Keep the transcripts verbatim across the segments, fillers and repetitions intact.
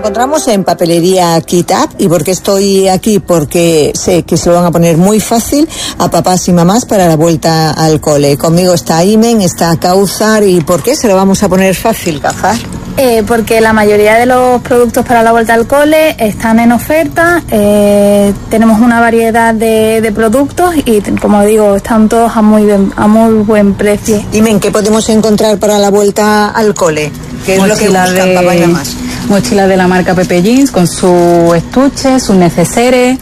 encontramos en Papelería Kitab. ¿Y por qué estoy aquí? Porque sé que se lo van a poner muy fácil a papás y mamás para la vuelta al cole. Conmigo está Imen, está Kauzar. ¿Y por qué se lo vamos a poner fácil, Kauzar? Eh, porque la mayoría de los productos para la vuelta al cole están en oferta. Eh, tenemos una variedad de, de productos y, como digo, están todos a muy bien, a muy buen precio. Imen, ¿qué podemos encontrar para la vuelta al cole? ¿Qué es mochila lo que buscan de, papá y mamás? Mochila de la marca Pepe Jeans con su estuche, sus neceseres.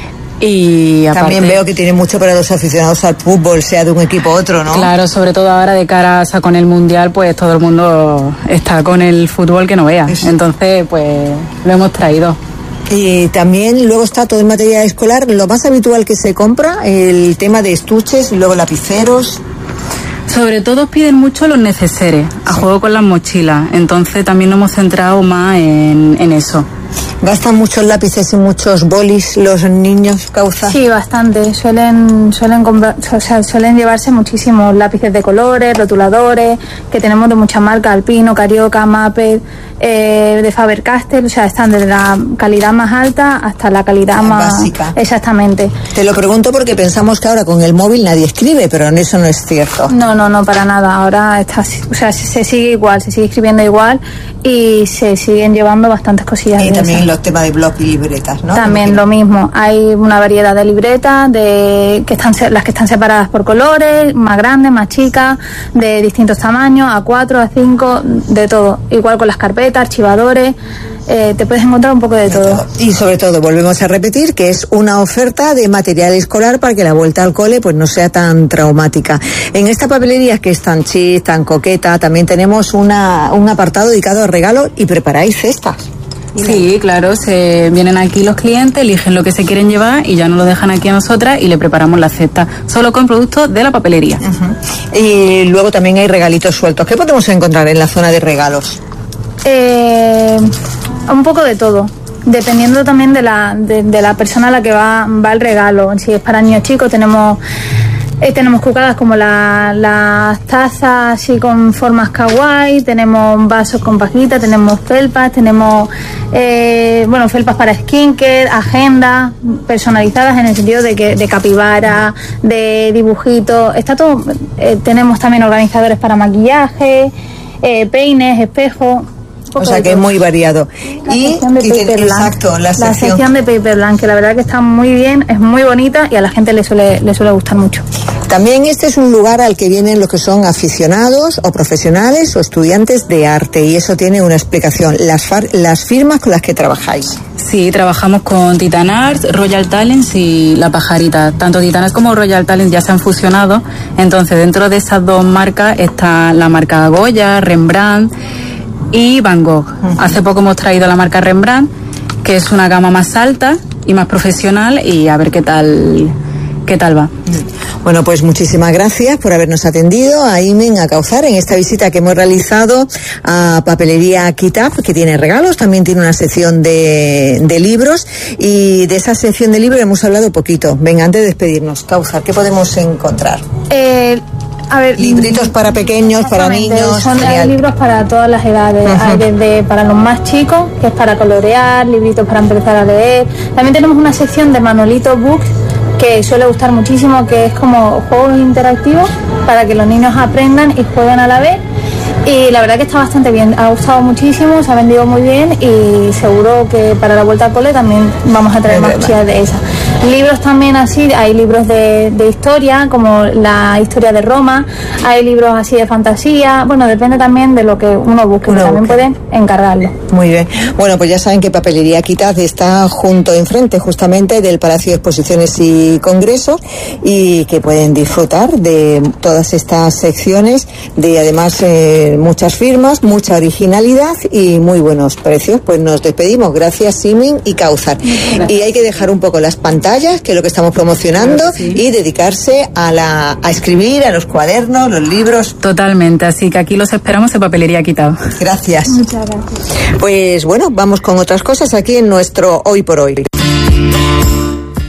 Y aparte, también veo que tiene mucho para los aficionados al fútbol, sea de un equipo u otro, ¿no? Claro, sobre todo ahora de cara a con el Mundial, pues todo el mundo está con el fútbol que no vea. Eso. Entonces, pues lo hemos traído. Y también luego está todo en material escolar, lo más habitual que se compra, el tema de estuches, luego lapiceros. Sobre todo piden mucho los neceseres, a sí. juego con las mochilas, entonces también nos hemos centrado más en, en eso. ¿Gastan muchos lápices y muchos bolis los niños, Kauzar? Sí, bastante. Suelen suelen comprar, o sea, suelen llevarse muchísimos lápices de colores, rotuladores, que tenemos de muchas marcas, Alpino, Carioca, Maped, eh, de Faber-Castell, o sea, están desde la calidad más alta hasta la calidad la más básica. Exactamente. Te lo pregunto porque pensamos que ahora con el móvil nadie escribe, pero eso no es cierto. No, no, no, para nada. Ahora está, o sea, se sigue igual, se sigue escribiendo igual y se siguen llevando bastantes cosillas. Y de también esas. Los temas de blog y libretas, ¿no? También lo mismo. Hay una variedad de libretas, de que están las que están separadas por colores, más grandes, más chicas, de distintos tamaños, A cuatro, A cinco, de todo. Igual con las carpetas, archivadores. Eh, te puedes encontrar un poco de, de todo. todo. Y sobre todo, volvemos a repetir que es una oferta de material escolar para que la vuelta al cole pues no sea tan traumática. En esta papelería que es tan chic, tan coqueta, también tenemos una, un apartado dedicado a regalos y preparáis cestas. Sí, claro, se vienen aquí los clientes, eligen lo que se quieren llevar y ya nos lo dejan aquí a nosotras y le preparamos la cesta, solo con productos de la papelería. Uh-huh. Y luego también hay regalitos sueltos. ¿Qué podemos encontrar en la zona de regalos? Eh, un poco de todo, dependiendo también de la, de, de la persona a la que va, va el regalo. Si es para niños chicos, tenemos... Eh, tenemos cucadas como las la tazas así con formas kawaii, tenemos vasos con pajita, tenemos felpas, tenemos eh, bueno felpas para skincare, agendas personalizadas en el sentido de que de capibara, de dibujitos, está todo. Eh, tenemos también organizadores para maquillaje, eh, peines, espejos. O sea que es muy variado. La y, sección de y Paper que, exacto, la sección. la sección de Paperland, que la verdad que está muy bien, es muy bonita y a la gente le suele, le suele gustar mucho. También este es un lugar al que vienen los que son aficionados o profesionales o estudiantes de arte y eso tiene una explicación. Las, far, las firmas con las que trabajáis. Sí, trabajamos con Titan Arts, Royal Talents y La Pajarita. Tanto Titan Arts como Royal Talents ya se han fusionado, entonces dentro de esas dos marcas está la marca Goya, Rembrandt y Van Gogh. Uh-huh. Hace poco hemos traído la marca Rembrandt, que es una gama más alta y más profesional, y a ver qué tal qué tal va. Bueno, pues muchísimas gracias por habernos atendido, a Imen, a Kauzar, en esta visita que hemos realizado a Papelería Kitab, que tiene regalos, también tiene una sección de, de libros, y de esa sección de libros hemos hablado poquito. Venga, antes de despedirnos, Kauzar, ¿qué podemos encontrar? Eh... A ver, libritos para pequeños, para niños. Son genial. Libros para todas las edades. Uh-huh. Hay desde para los más chicos, que es para colorear, libritos para empezar a leer. También tenemos una sección de Manolito Books que suele gustar muchísimo, que es como juegos interactivos para que los niños aprendan y jueguen a la vez. Y la verdad que está bastante bien, ha gustado muchísimo, se ha vendido muy bien y seguro que para la vuelta al cole también vamos a traer es más cosillas de esas. Libros también así, hay libros de, de historia, como la historia de Roma, hay libros así de fantasía, bueno, depende también de lo que uno busque, uno también busque. Pueden encargarlo. Muy bien, bueno, pues ya saben que Papelería Kitab está junto enfrente justamente del Palacio de Exposiciones y Congresos y que pueden disfrutar de todas estas secciones, de además eh, muchas firmas, mucha originalidad y muy buenos precios. Pues nos despedimos, gracias Imen y Kauzar. Y hay que dejar un poco las pantallas, que es lo que estamos promocionando, claro, sí. Y dedicarse a la a escribir, a los cuadernos, los libros. Totalmente, así que aquí los esperamos en Papelería Kitab. Gracias. Muchas gracias. Pues bueno, vamos con otras cosas aquí en nuestro Hoy por Hoy.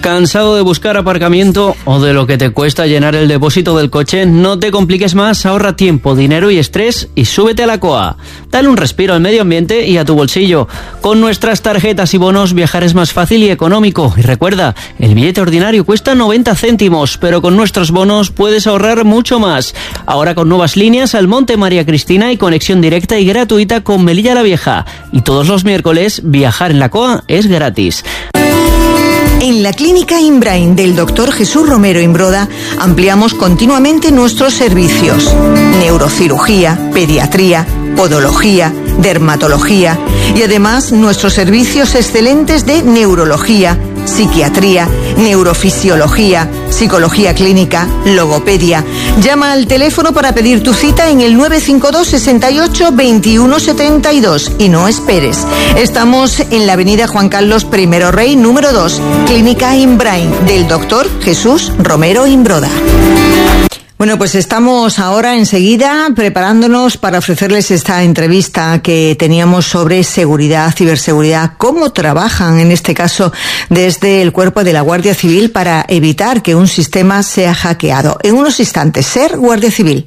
¿Cansado de buscar aparcamiento o de lo que te cuesta llenar el depósito del coche? No te compliques más, ahorra tiempo, dinero y estrés y súbete a la C O A. Dale un respiro al medio ambiente y a tu bolsillo. Con nuestras tarjetas y bonos viajar es más fácil y económico. Y recuerda, el billete ordinario cuesta noventa céntimos, pero con nuestros bonos puedes ahorrar mucho más. Ahora con nuevas líneas al Monte María Cristina y conexión directa y gratuita con Melilla la Vieja. Y todos los miércoles viajar en la C O A es gratis. En la Clínica Inbrain del doctor Jesús Romero Imbroda ampliamos continuamente nuestros servicios. Neurocirugía, pediatría, podología, dermatología y además nuestros servicios excelentes de neurología, psiquiatría, neurofisiología, psicología clínica, logopedia. Llama al teléfono para pedir tu cita en el nueve cinco dos, sesenta y ocho, veintiuno setenta y dos y no esperes. Estamos en la avenida Juan Carlos I Rey, número dos, Clínica Inbrain del doctor Jesús Romero Imbroda. Bueno, pues estamos ahora enseguida preparándonos para ofrecerles esta entrevista que teníamos sobre seguridad, ciberseguridad, cómo trabajan en este caso desde el cuerpo de la Guardia Civil para evitar que un sistema sea hackeado. En unos instantes, ser Guardia Civil.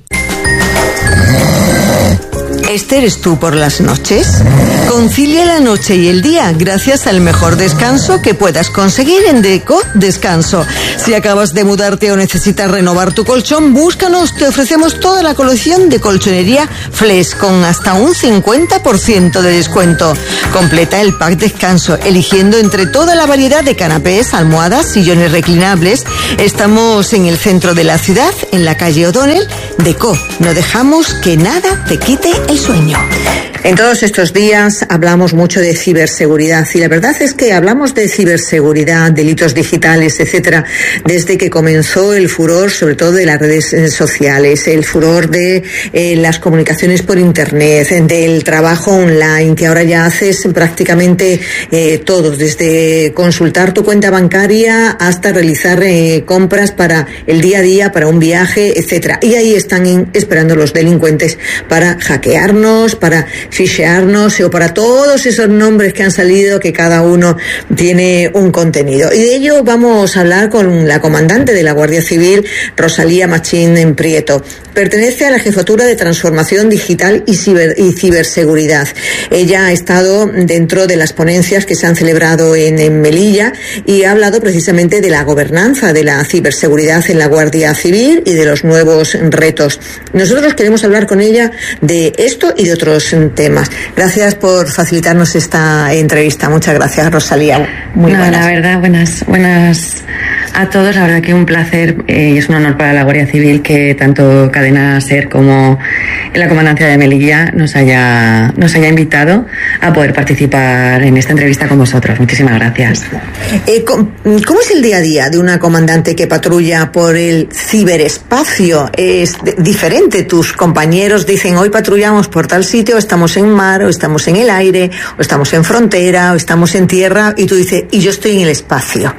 ¿Este eres tú por las noches? Concilia la noche y el día gracias al mejor descanso que puedas conseguir en Deco Descanso. Si acabas de mudarte o necesitas renovar tu colchón, búscanos, te ofrecemos toda la colección de colchonería Flex con hasta un cincuenta por ciento de descuento. Completa el pack descanso eligiendo entre toda la variedad de canapés, almohadas, sillones reclinables. Estamos en el centro de la ciudad, en la calle O'Donnell. Deco, no dejamos que nada te quite el sueño. En todos estos días hablamos mucho de ciberseguridad y la verdad es que hablamos de ciberseguridad, delitos digitales, etcétera, desde que comenzó el furor, sobre todo de las redes sociales, el furor de eh, las comunicaciones por internet, del trabajo online, que ahora ya haces prácticamente eh, todo, desde consultar tu cuenta bancaria hasta realizar eh, compras para el día a día, para un viaje, etcétera. Y ahí están in, esperando los delincuentes para hackearnos, para fishearnos o para todos esos nombres que han salido, que cada uno tiene un contenido. Y de ello vamos a hablar con la comandante de la Guardia Civil, Rosalía Machín en Prieto. Pertenece a la Jefatura de Transformación Digital y, Ciber, y Ciberseguridad. Ella ha estado dentro de las ponencias que se han celebrado en, en Melilla y ha hablado precisamente de la gobernanza de la ciberseguridad en la Guardia Civil y de los nuevos retos. Nosotros queremos hablar con ella de esto y de otros temas. Gracias por facilitarnos esta entrevista. Muchas gracias, Rosalía. Muy no, buenas. La verdad, buenas, buenas a todos. La verdad que un placer eh, y es un honor para la Guardia Civil que tanto Cadena SER como la Comandancia de Melilla nos haya, nos haya invitado a poder participar en esta entrevista con vosotros. Muchísimas gracias. Eh, ¿Cómo es el día a día de una comandante que patrulla por el ciberespacio? ¿Es diferente? Tus compañeros dicen hoy patrullamos por tal sitio, estamos en mar, o estamos en el aire, o estamos en frontera, o estamos en tierra, y tú dices, y yo estoy en el espacio.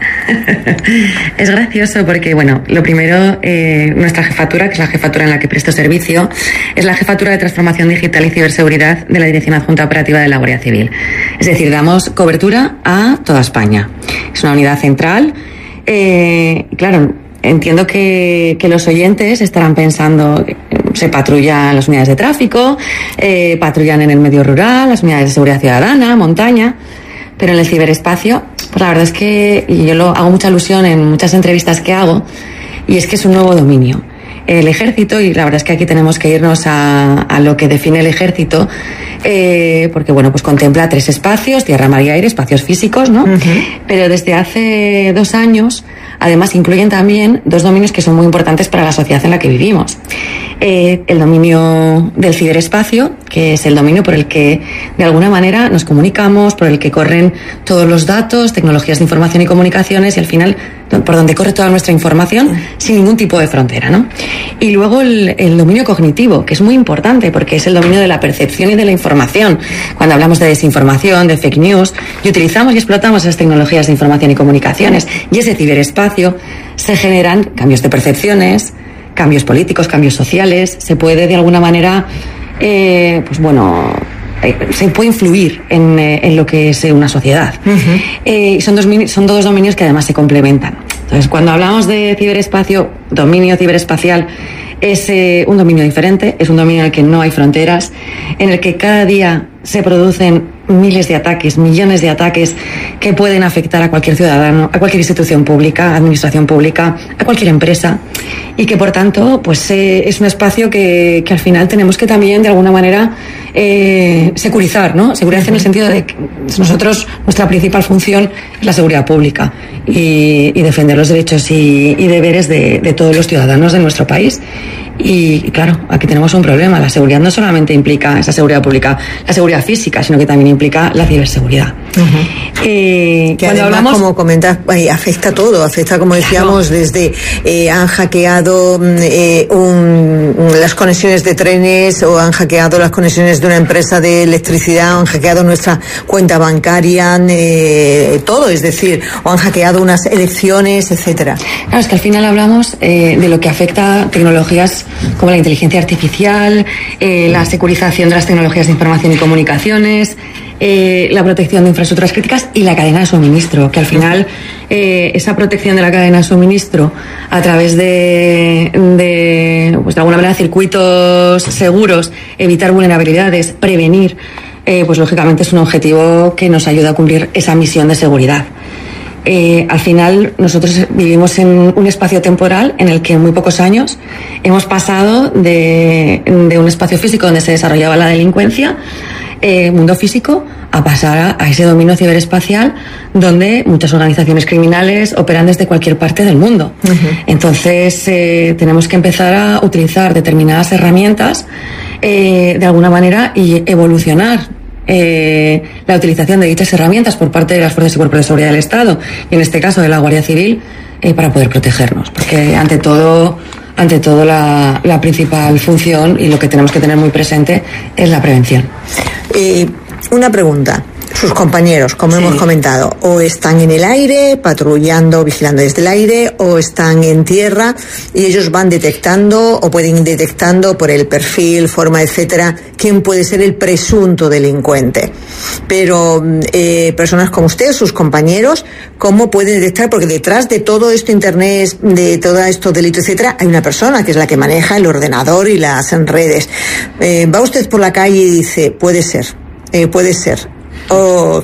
Es gracioso porque, bueno, lo primero, eh, nuestra jefatura, que es la jefatura en la que presto servicio, es la Jefatura de Transformación Digital y Ciberseguridad de la Dirección Adjunta Operativa de la Guardia Civil. Es decir, damos cobertura a toda España. Es una unidad central. Eh, claro, entiendo que, que los oyentes estarán pensando, se patrullan las unidades de tráfico, eh, patrullan en el medio rural, las unidades de seguridad ciudadana, montaña, pero en el ciberespacio, pues la verdad es que y yo lo hago mucha alusión en muchas entrevistas que hago, y es que es un nuevo dominio. El ejército, y la verdad es que aquí tenemos que irnos a, a lo que define el ejército, eh, porque bueno, pues contempla tres espacios, tierra, mar y aire, espacios físicos, ¿no? Uh-huh. Pero desde hace dos años, además incluyen también dos dominios que son muy importantes para la sociedad en la que vivimos. Eh, el dominio del ciberespacio, que es el dominio por el que de alguna manera nos comunicamos, por el que corren todos los datos, tecnologías de información y comunicaciones, y al final por donde corre toda nuestra información sin ningún tipo de frontera, ¿no? Y luego el, el dominio cognitivo, que es muy importante porque es el dominio de la percepción y de la información. Cuando hablamos de desinformación, de fake news, y utilizamos y explotamos esas tecnologías de información y comunicaciones y ese ciberespacio, se generan cambios de percepciones, cambios políticos, cambios sociales. Se puede de alguna manera, eh, pues bueno, se puede influir en, en lo que es una sociedad. Uh-huh. Eh, son, dos, son dos dominios que además se complementan. Entonces, cuando hablamos de ciberespacio, dominio ciberespacial, es eh, un dominio diferente, es un dominio en el que no hay fronteras, en el que cada día se producen miles de ataques, millones de ataques que pueden afectar a cualquier ciudadano, a cualquier institución pública, administración pública, a cualquier empresa, y que por tanto pues eh, es un espacio que, que al final tenemos que también de alguna manera eh, securizar, ¿no? Seguridad en el sentido de que nosotros, nuestra principal función es la seguridad pública y, y defender los derechos y, y deberes de, de todos los ciudadanos de nuestro país. Y, y claro, aquí tenemos un problema. La seguridad no solamente implica esa seguridad pública, la seguridad física, sino que también implica la ciberseguridad. Uh-huh. Eh, que además, hablamos, como comentas, eh, afecta todo, afecta, como decíamos, claro. desde eh, han hackeado eh, un, las conexiones de trenes, o han hackeado las conexiones de una empresa de electricidad, o han hackeado nuestra cuenta bancaria, eh, todo, es decir, o han hackeado unas elecciones, etcétera. Claro, es que al final hablamos eh, de lo que afecta a tecnologías como la inteligencia artificial, eh, la securización de las tecnologías de información y comunicaciones, eh, la protección de infraestructuras críticas y la cadena de suministro, que al final eh, esa protección de la cadena de suministro a través de, de, pues de alguna manera, circuitos seguros, evitar vulnerabilidades, prevenir, eh, pues lógicamente es un objetivo que nos ayuda a cumplir esa misión de seguridad. Eh, al final nosotros vivimos en un espacio temporal en el que en muy pocos años hemos pasado de, de un espacio físico donde se desarrollaba la delincuencia, eh, mundo físico, a pasar a, a ese dominio ciberespacial donde muchas organizaciones criminales operan desde cualquier parte del mundo. Uh-huh. Entonces eh, tenemos que empezar a utilizar determinadas herramientas eh, de alguna manera y evolucionar Eh, la utilización de dichas herramientas por parte de las fuerzas y cuerpos de seguridad del Estado, y en este caso de la Guardia Civil, eh, para poder protegernos, porque ante todo ante todo la, la principal función y lo que tenemos que tener muy presente es la prevención. Eh, una pregunta. Sus compañeros, como sí. hemos comentado, o están en el aire, patrullando, vigilando desde el aire, o están en tierra, y ellos van detectando, o pueden ir detectando por el perfil, forma, etcétera, quién puede ser el presunto delincuente. Pero eh, personas como usted, sus compañeros, ¿cómo pueden detectar? Porque detrás de todo esto, internet, de todo estos delitos, etcétera, hay una persona que es la que maneja el ordenador y las redes. Eh, va usted por la calle y dice, puede ser, eh, puede ser. Oh.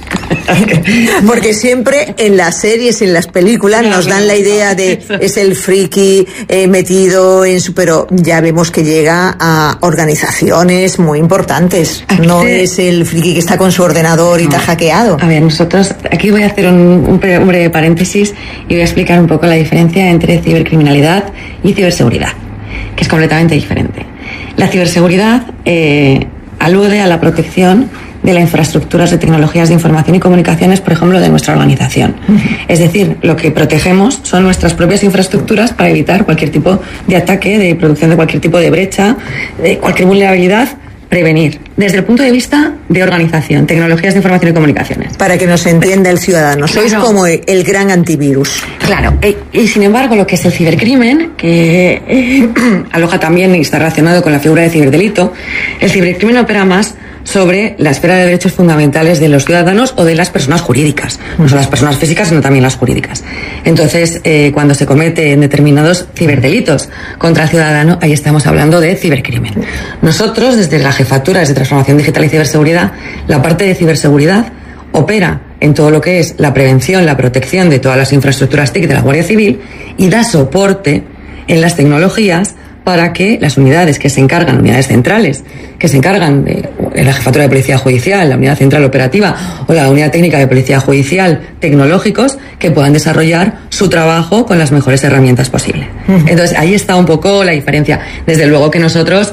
Porque siempre en las series, en las películas nos dan la idea de es el friki eh, metido en su, pero ya vemos que llega a organizaciones muy importantes. Aquí no te... es el friki que está con su ordenador y no. está hackeado. A ver, nosotros aquí voy a hacer un, un breve paréntesis y voy a explicar un poco la diferencia entre cibercriminalidad y ciberseguridad, que es completamente diferente. La ciberseguridad eh, alude a la protección de las infraestructuras de tecnologías de información y comunicaciones, por ejemplo, de nuestra organización. Uh-huh. Es decir, lo que protegemos son nuestras propias infraestructuras para evitar cualquier tipo de ataque, de producción de cualquier tipo de brecha, de cualquier vulnerabilidad, prevenir. Desde el punto de vista de organización, tecnologías de información y comunicaciones. Para que nos entienda el ciudadano, sois claro. como el gran antivirus. Claro, y, y sin embargo lo que es el cibercrimen, que eh, aloja también y está relacionado con la figura de ciberdelito, el cibercrimen opera más sobre la esfera de derechos fundamentales de los ciudadanos o de las personas jurídicas, no solo las personas físicas sino también las jurídicas. Entonces, eh, cuando se cometen determinados ciberdelitos contra el ciudadano, ahí estamos hablando de cibercrimen. Nosotros, desde la Jefatura de Transformación Digital y Ciberseguridad, la parte de ciberseguridad opera en todo lo que es la prevención, la protección de todas las infraestructuras T I C de la Guardia Civil y da soporte en las tecnologías para que las unidades que se encargan, unidades centrales, que se encargan de, de la Jefatura de Policía Judicial, la Unidad Central Operativa o la Unidad Técnica de Policía Judicial, tecnológicos, que puedan desarrollar su trabajo con las mejores herramientas posibles. Uh-huh. Entonces, ahí está un poco la diferencia. Desde luego que nosotros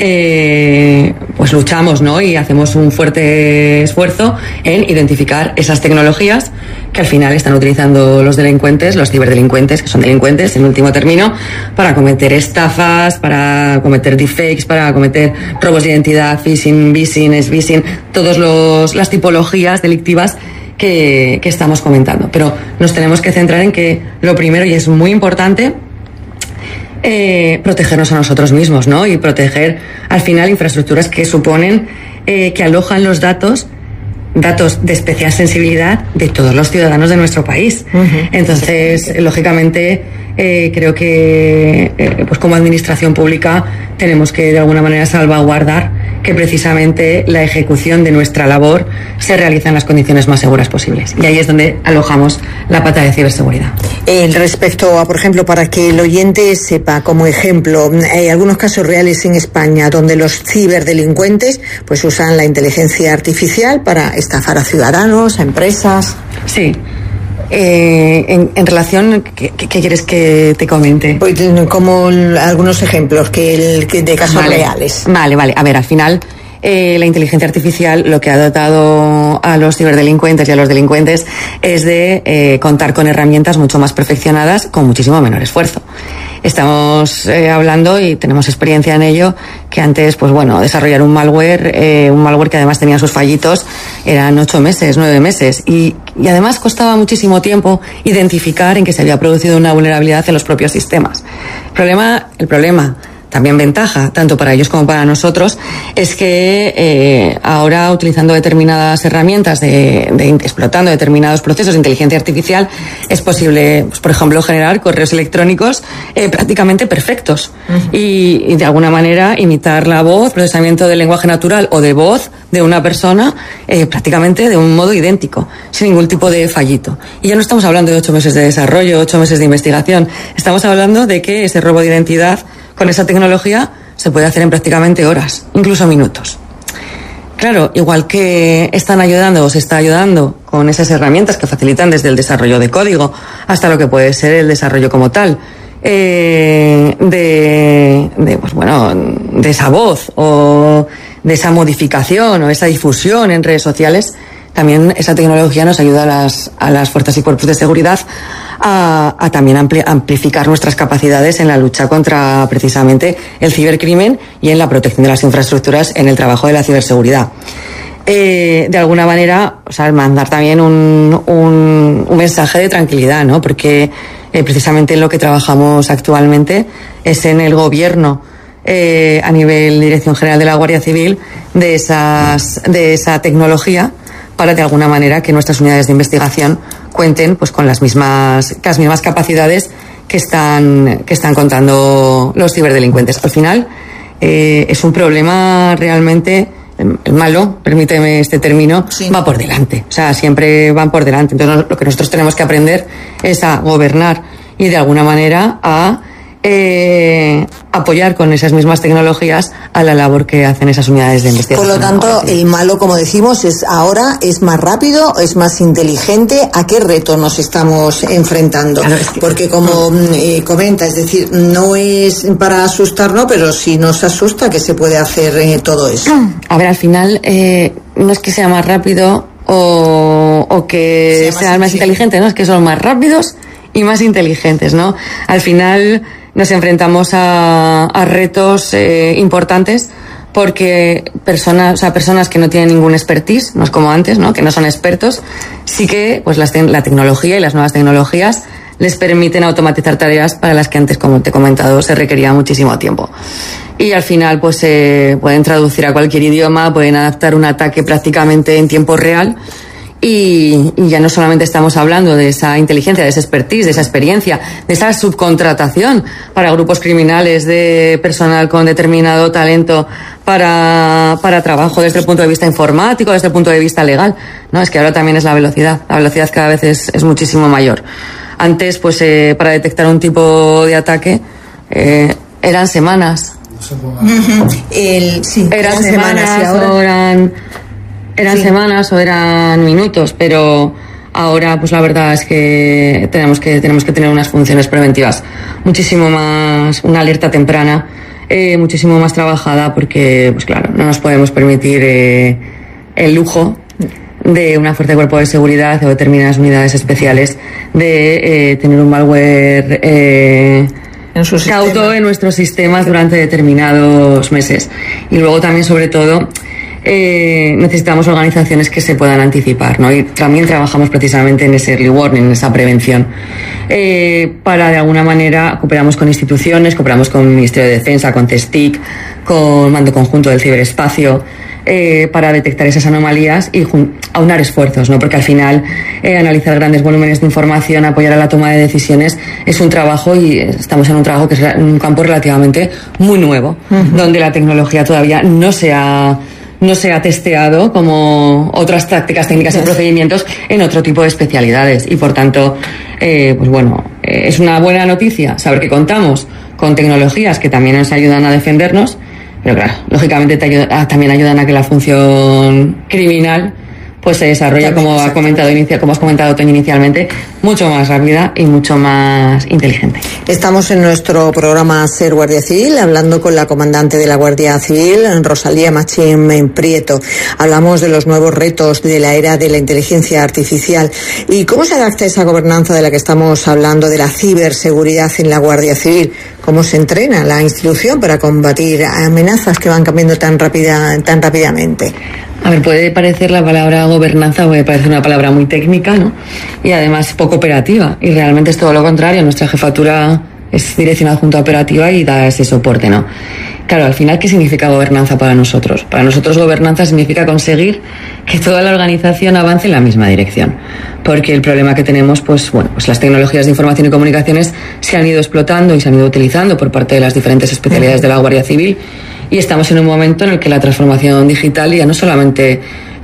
eh, pues luchamos, ¿no? Y hacemos un fuerte esfuerzo en identificar esas tecnologías que al final están utilizando los delincuentes, los ciberdelincuentes, que son delincuentes en último término, para cometer estafas, para cometer deepfakes, para cometer robos de identidad, phishing, vishing, sphishing, todas las tipologías delictivas que, que estamos comentando. Pero nos tenemos que centrar en que lo primero, y es muy importante, eh, protegernos a nosotros mismos, ¿no? Y proteger al final infraestructuras que suponen eh, que alojan los datos datos de especial sensibilidad de todos los ciudadanos de nuestro país. Uh-huh. Entonces, lógicamente, eh, creo que eh, pues como administración pública tenemos que de alguna manera salvaguardar que precisamente la ejecución de nuestra labor se realiza en las condiciones más seguras posibles. Y ahí es donde alojamos la pata de ciberseguridad. Eh, respecto a, por ejemplo, para que el oyente sepa, como ejemplo, hay algunos casos reales en España donde los ciberdelincuentes pues usan la inteligencia artificial para estafar a ciudadanos, a empresas. Sí. Eh, en, en relación, ¿qué, qué quieres que te comente? Pues como algunos ejemplos que, el, que de casos vale, reales. Vale, vale. A ver, al final, eh, la inteligencia artificial lo que ha dotado a los ciberdelincuentes y a los delincuentes es de eh, contar con herramientas mucho más perfeccionadas con muchísimo menor esfuerzo. Estamos eh, hablando, y tenemos experiencia en ello, que antes, pues bueno, desarrollar un malware, eh, un malware que además tenía sus fallitos, eran ocho meses, nueve meses, y, y además costaba muchísimo tiempo identificar en que se había producido una vulnerabilidad en los propios sistemas. El problema, el problema, también ventaja, tanto para ellos como para nosotros, es que eh, ahora utilizando determinadas herramientas, de, de, explotando determinados procesos de inteligencia artificial, es posible, pues, por ejemplo, generar correos electrónicos eh, prácticamente perfectos. Uh-huh. y, y de alguna manera imitar la voz, procesamiento del lenguaje natural o de voz de una persona eh, prácticamente de un modo idéntico, sin ningún tipo de fallito. Y ya no estamos hablando de ocho meses de desarrollo, ocho meses de investigación. Estamos hablando de que ese robo de identidad con esa tecnología se puede hacer en prácticamente horas, incluso minutos. Claro, igual que están ayudando o se está ayudando con esas herramientas que facilitan desde el desarrollo de código hasta lo que puede ser el desarrollo como tal, eh, de, de, pues bueno, de esa voz o de esa modificación o esa difusión en redes sociales, también esa tecnología nos ayuda a las, a las fuerzas y cuerpos de seguridad a, a también ampli, amplificar nuestras capacidades en la lucha contra precisamente el cibercrimen y en la protección de las infraestructuras en el trabajo de la ciberseguridad. Eh, de alguna manera, o sea, mandar también un, un, un mensaje de tranquilidad, ¿no? Porque eh, precisamente en lo que trabajamos actualmente es en el gobierno, eh, a nivel Dirección General de la Guardia Civil, de esas, de esa tecnología, para de alguna manera que nuestras unidades de investigación cuenten pues con las mismas, las mismas capacidades que están, que están contando los ciberdelincuentes. Al final, eh, es un problema realmente, el malo, permíteme este término, sí, va por delante. O sea, siempre van por delante. Entonces, lo que nosotros tenemos que aprender es a gobernar y de alguna manera a Eh, apoyar con esas mismas tecnologías a la labor que hacen esas unidades de investigación. Por lo tanto, el malo, como decimos, es ahora es más rápido, es más inteligente. ¿A qué reto nos estamos enfrentando? Claro, es que, porque como eh, comenta, es decir, no es para asustarnos, pero si nos asusta, ¿qué se puede hacer eh, todo eso? A ver, al final eh, no es que sea más rápido o, o que sea sean más inteligentes, ¿no? Es que son más rápidos y más inteligentes, ¿no? Al final nos enfrentamos a, a retos eh, importantes porque personas, o sea, personas que no tienen ningún expertise, no es como antes, ¿no? Que no son expertos, sí que pues las te- la tecnología y las nuevas tecnologías les permiten automatizar tareas para las que antes, como te he comentado, se requería muchísimo tiempo. Y al final pues se eh, pueden traducir a cualquier idioma, pueden adaptar un ataque prácticamente en tiempo real. Y, y ya no solamente estamos hablando de esa inteligencia, de esa expertise, de esa experiencia, de esa subcontratación para grupos criminales de personal con determinado talento para, para trabajo desde el punto de vista informático, desde el punto de vista legal. No, es que ahora también es la velocidad. La velocidad cada vez es, es muchísimo mayor. Antes, pues, eh, para detectar un tipo de ataque, eh, eran semanas. Uh-huh. El, sí, eran, eran semanas, semanas ahora... o eran... Eran sí. semanas o eran minutos, pero ahora pues la verdad es que tenemos que tenemos que tener unas funciones preventivas muchísimo más, una alerta temprana, eh, muchísimo más trabajada, porque pues claro, no nos podemos permitir eh, el lujo de una fuerza de cuerpo de seguridad o determinadas unidades especiales de eh, tener un malware eh, en su cauto en nuestros sistemas durante determinados meses. Y luego también, sobre todo, Eh, necesitamos organizaciones que se puedan anticipar, ¿no? Y también trabajamos precisamente en ese early warning, en esa prevención. Eh, para, de alguna manera, cooperamos con instituciones, cooperamos con el Ministerio de Defensa, con CESTIC, con Mando Conjunto del Ciberespacio, eh, para detectar esas anomalías y jun- aunar esfuerzos, ¿no? Porque al final eh, analizar grandes volúmenes de información, apoyar a la toma de decisiones es un trabajo, y estamos en un trabajo que es un campo relativamente muy nuevo, uh-huh. donde la tecnología todavía no se ha no se ha testeado como otras tácticas, técnicas y procedimientos en otro tipo de especialidades, y por tanto eh, pues bueno, eh, es una buena noticia saber que contamos con tecnologías que también nos ayudan a defendernos, pero claro, lógicamente te ayuda, también ayudan a que la función criminal pues se desarrolla, como ha comentado inicia, como has comentado tú inicialmente, mucho más rápida y mucho más inteligente. Estamos en nuestro programa Ser Guardia Civil, hablando con la comandante de la Guardia Civil, Rosalía Machín Prieto. Hablamos de los nuevos retos de la era de la inteligencia artificial y cómo se adapta esa gobernanza de la que estamos hablando, de la ciberseguridad en la Guardia Civil. Cómo se entrena la institución para combatir amenazas que van cambiando tan rápida, tan rápidamente. A ver, puede parecer la palabra gobernanza, puede parecer una palabra muy técnica, ¿no? Y además poco operativa. Y realmente es todo lo contrario. Nuestra jefatura es dirección adjunta operativa y da ese soporte, ¿no? Claro, al final, ¿qué significa gobernanza para nosotros? Para nosotros gobernanza significa conseguir que toda la organización avance en la misma dirección. Porque el problema que tenemos, pues bueno, pues las tecnologías de información y comunicaciones se han ido explotando y se han ido utilizando por parte de las diferentes especialidades de la Guardia Civil. Y estamos en un momento en el que la transformación digital ya no solamente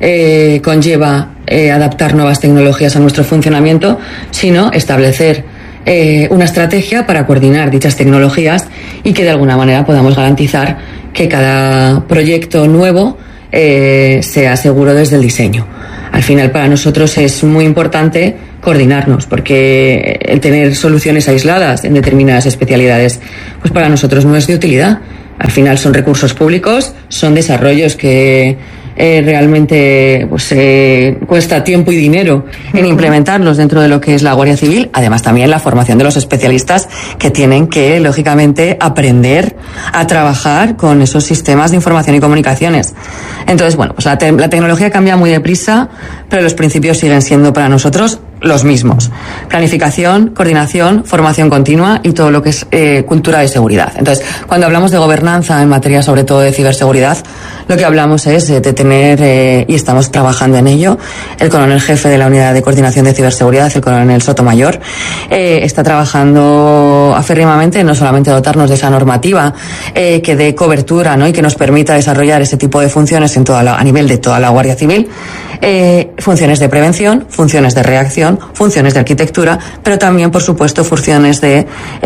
eh, conlleva eh, adaptar nuevas tecnologías a nuestro funcionamiento, sino establecer eh, una estrategia para coordinar dichas tecnologías y que de alguna manera podamos garantizar que cada proyecto nuevo eh, sea seguro desde el diseño. Al final, para nosotros es muy importante coordinarnos, porque el tener soluciones aisladas en determinadas especialidades, pues para nosotros no es de utilidad. Al final son recursos públicos, son desarrollos que eh, realmente pues eh, cuesta tiempo y dinero en implementarlos dentro de lo que es la Guardia Civil. Además, también la formación de los especialistas que tienen que, lógicamente, aprender a trabajar con esos sistemas de información y comunicaciones. Entonces, bueno, pues la, te- la tecnología cambia muy deprisa, pero los principios siguen siendo para nosotros los mismos: planificación, coordinación, formación continua y todo lo que es eh, cultura de seguridad. Entonces, cuando hablamos de gobernanza en materia sobre todo de ciberseguridad, lo que hablamos es eh, de tener, eh, y estamos trabajando en ello, el coronel jefe de la Unidad de Coordinación de Ciberseguridad, el coronel Sotomayor, eh, está trabajando aférrimamente no solamente dotarnos de esa normativa eh, que dé cobertura, ¿no?, y que nos permita desarrollar ese tipo de funciones en toda la, a nivel de toda la Guardia Civil, eh, funciones de prevención, funciones de reacción, funciones de arquitectura, pero también, por supuesto, funciones de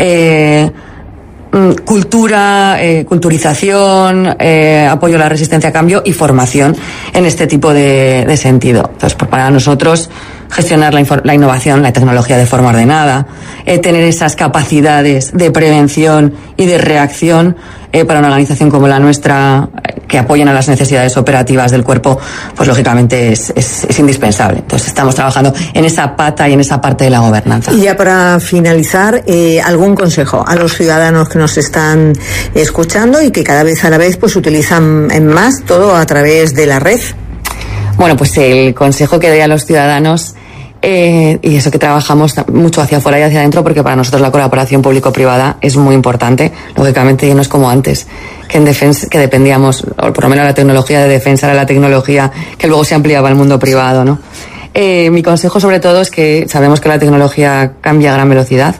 eh, cultura, eh, culturización, eh, apoyo a la resistencia a cambio y formación en este tipo de, de sentido. Entonces, pues para nosotros, gestionar la, la innovación, la tecnología de forma ordenada, eh, tener esas capacidades de prevención y de reacción eh, para una organización como la nuestra, eh, que apoyen a las necesidades operativas del cuerpo, pues lógicamente es, es, es indispensable. Entonces estamos trabajando en esa pata y en esa parte de la gobernanza. Y ya para finalizar, eh, algún consejo a los ciudadanos que nos están escuchando y que cada vez a la vez pues utilizan más todo a través de la red. Bueno, pues el consejo que doy a los ciudadanos, eh, y eso que trabajamos mucho hacia afuera y hacia adentro, porque para nosotros la colaboración público-privada es muy importante. Lógicamente no es como antes, que en defensa, que dependíamos, o por lo menos la tecnología de defensa era la tecnología que luego se ampliaba al mundo privado, ¿no? Eh, mi consejo sobre todo es que sabemos que la tecnología cambia a gran velocidad,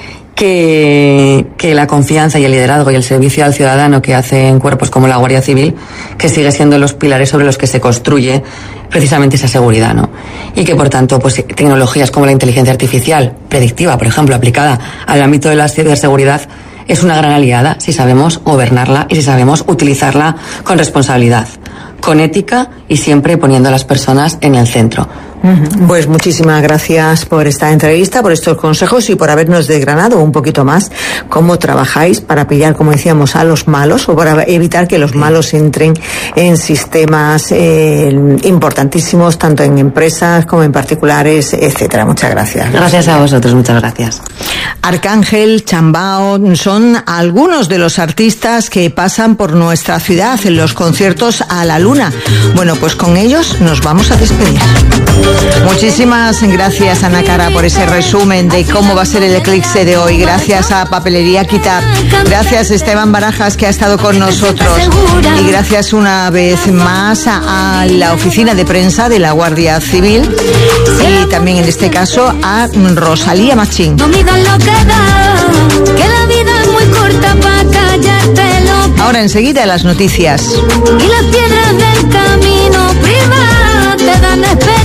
que, que la confianza y el liderazgo y el servicio al ciudadano que hacen cuerpos como la Guardia Civil, que sigue siendo los pilares sobre los que se construye precisamente esa seguridad, ¿no? Y que, por tanto, pues tecnologías como la inteligencia artificial predictiva, por ejemplo, aplicada al ámbito de la ciberseguridad, es una gran aliada si sabemos gobernarla y si sabemos utilizarla con responsabilidad, con ética y siempre poniendo a las personas en el centro. Pues muchísimas gracias por esta entrevista, por estos consejos y por habernos desgranado un poquito más cómo trabajáis para pillar, como decíamos, a los malos o para evitar que los malos entren en sistemas eh, importantísimos, tanto en empresas como en particulares, etcétera. Muchas gracias. Gracias a vosotros, muchas gracias. Arcángel, Chambao son algunos de los artistas que pasan por nuestra ciudad en los conciertos a la luna. Bueno, pues con ellos nos vamos a despedir. Muchísimas gracias, Ana Cara, por ese resumen de cómo va a ser el eclipse de hoy. Gracias a Papelería Kitab. Gracias, Esteban Barajas, que ha estado con nosotros. Y gracias una vez más a, a la oficina de prensa de la Guardia Civil. Y también, en este caso, a Rosalía Machín. Ahora enseguida las noticias. Y las piedras del camino privado te dan esperanza.